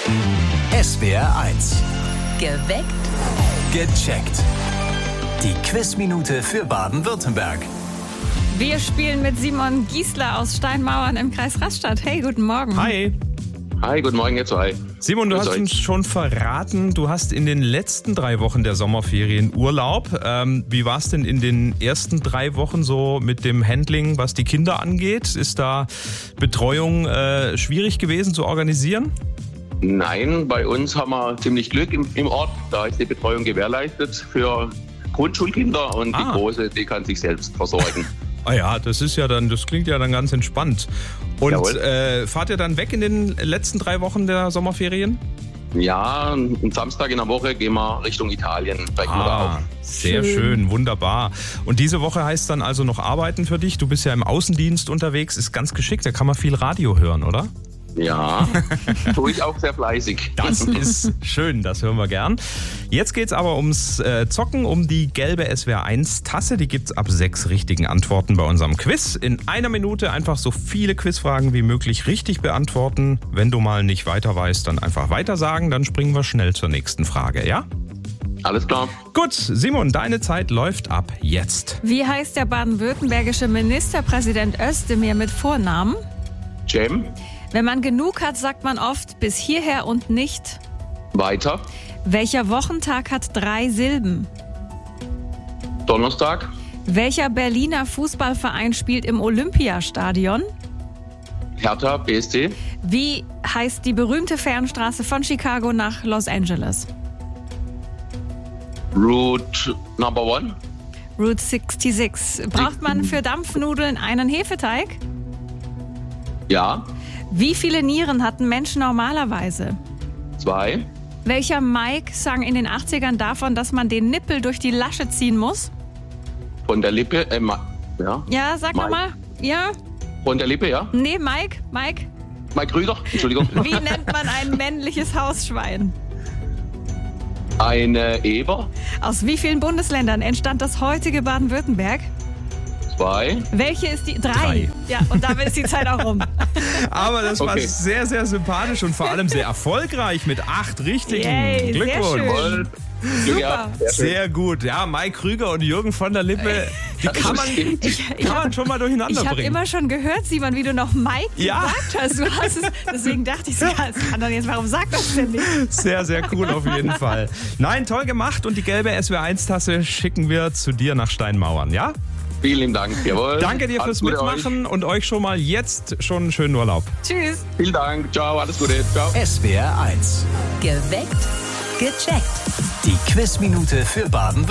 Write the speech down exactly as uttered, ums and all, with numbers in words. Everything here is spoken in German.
S W R eins. Geweckt. Gecheckt. Die Quizminute für Baden-Württemberg. Wir spielen mit Simon Giesler aus Steinmauern im Kreis Rastatt. Hey, guten Morgen. Hi. Hi, guten Morgen, jetzt hi. Simon, du Grüß hast euch. uns schon verraten, du hast in den letzten drei Wochen der Sommerferien Urlaub. Ähm, wie war es denn in den ersten drei Wochen so mit dem Handling, was die Kinder angeht? Ist da Betreuung äh, schwierig gewesen zu organisieren? Nein, bei uns haben wir ziemlich Glück im, im Ort. Da ist die Betreuung gewährleistet für Grundschulkinder und Ah. die Große, die kann sich selbst versorgen. Ah ja, das ist ja dann, das klingt ja dann ganz entspannt. Und Jawohl. äh, fahrt ihr dann weg in den letzten drei Wochen der Sommerferien? Ja, am Samstag in der Woche gehen wir Richtung Italien. Brechen wir da auf. sehr Schön. schön, wunderbar. Und diese Woche heißt dann also noch arbeiten für dich. Du bist ja im Außendienst unterwegs, ist ganz geschickt, da kann man viel Radio hören, oder? Ja, tue ich auch sehr fleißig. Das ist schön, das hören wir gern. Jetzt geht's aber ums äh, Zocken, um die gelbe S W R eins Tasse. Die gibt's ab sechs richtigen Antworten bei unserem Quiz. In einer Minute einfach so viele Quizfragen wie möglich richtig beantworten. Wenn du mal nicht weiter weißt, dann einfach weiter sagen. Dann springen wir schnell zur nächsten Frage, ja? Alles klar. Gut, Simon, deine Zeit läuft ab jetzt. Wie heißt der baden-württembergische Ministerpräsident Özdemir mit Vornamen? Cem, Wenn man genug hat, sagt man oft bis hierher und nicht. weiter. Welcher Wochentag hat drei Silben? Donnerstag, Welcher Berliner Fußballverein spielt im Olympiastadion? Hertha, B S C, Wie heißt die berühmte Fernstraße von Chicago nach Los Angeles? Route Number One, Route sechsundsechzig. Braucht man für Dampfnudeln einen Hefeteig? ja, Wie viele Nieren hatten Menschen normalerweise? zwei, Welcher Mike sang in den achtzigern davon, dass man den Nippel durch die Lasche ziehen muss? von der Lippe, äh, Ma- ja, Ja, sag Mike. nochmal. Ja? von der Lippe, ja. Nee, Mike? Mike? Mike Krüger, Entschuldigung. Wie nennt man ein männliches Hausschwein? Eine Eber, Aus wie vielen Bundesländern entstand das heutige Baden-Württemberg? zwei, Welche ist die? Drei. Drei. Ja, und damit ist die Zeit auch rum. Aber das war Okay. sehr, sehr sympathisch und vor allem sehr erfolgreich mit acht richtigen. Yay, sehr Glückwunsch. schön. voll. Glück gehabt. Sehr schön. Sehr gut. Ja, Mike Krüger und Jürgen von der Lippe, die kann man, stimmt. die Ich kann man hab- schon mal durcheinander Ich habe bringen. immer schon gehört, Simon, wie du noch Mike Ja. gesagt hast. Du hast es, deswegen dachte ich, so, ja, das kann doch jetzt, warum sagt das denn nicht? Sehr, sehr cool auf jeden Fall. Nein, toll gemacht und die gelbe S W R eins Tasse schicken wir zu dir nach Steinmauern, ja? Vielen Dank, jawohl. Danke dir Alles fürs Gute Mitmachen und euch schon mal jetzt schon einen schönen Urlaub. Tschüss. Euch. Vielen Dank, ciao, alles Gute, ciao. S W R eins. Geweckt. Gecheckt. Die Quizminute für Baden-Württemberg.